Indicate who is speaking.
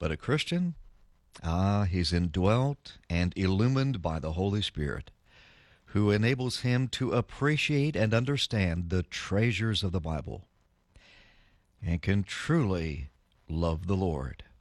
Speaker 1: But a Christian, he's indwelt and illumined by the Holy Spirit, who enables him to appreciate and understand the treasures of the Bible and can truly love the Lord.